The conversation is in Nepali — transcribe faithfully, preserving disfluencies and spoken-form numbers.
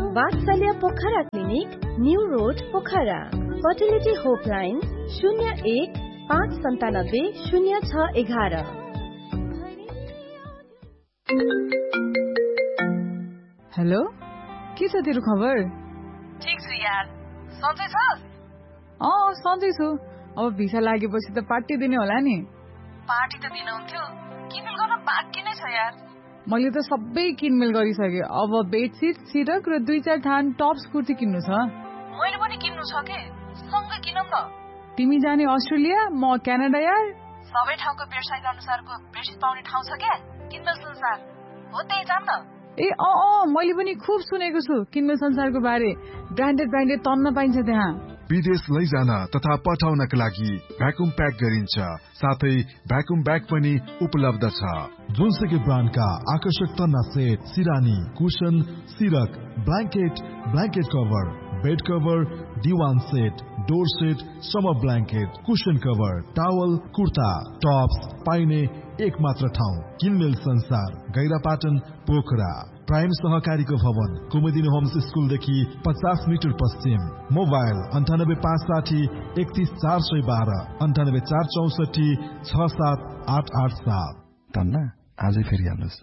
वात्सल्य Pokhara clinic, new road Pokhara. Fertility होपलाइन शून्य एक पाँच सन्तानब्बे शून्य छ एघार। हेलो, के छ तेरो खबर? ठिक छु यार, सन्चै छस्? अँ सन्चै छु। अब भिसा लागेपछि त पार्टी दिने होला नि। पार्टी त दिनुहुन्थ्यो, किनमेल गर्न बाँकी नै छ यार। मैले त सबै किनमेल गरिसकेँ। अब बेडसिट, सिरक र दुई चार थान टप्स कुर्ती किन्नु छ। मैले पनि किन्नु छ के, सँगै किनौँ न। तिमी जाने अस्ट्रेलिया, म क्यानाडा यार। सबै ठाउँको वेबसाइट अनुसारको बेडसिट पाउने ठाउँ छ क्या, किनमेल संसार हो, त्यही जाम न। ए अँ अँ मैले पनि खुब सुनेको छु किनमेल संसारको बारे। ब्रान्डेड ब्रान्डेड तन्न पाइन्छ त्यहाँ। विदेश लैजान तथा पठाउनका लागि भ्याकुम प्याक गरिन्छ, साथै भ्याकुम ब्याग पनि उपलब्ध छ। जुनसुकै ब्रान्डका आकर्षक तन्ना set, सिरानी, cushion, सिरक, blanket, blanket cover, bed cover, दिवान set, door set, summer blanket, cushion cover, towel, kurta, Tops पाइने एक मात्र ठाउँ किनमेल संसार, गैरापाटन, पोखरा। प्राइम सहकारीको भवन, कुमुदिनी होम्स स्कुलदेखि पचास मिटर पश्चिम। मोबाइल अन्ठानब्बे पाँच साठी एकतिस चार सय बाह्र, अन्ठानब्बे चार चौसठी छ सात आठ आठ सात। तन्ना आजै फेरि हाल्नुहोस्।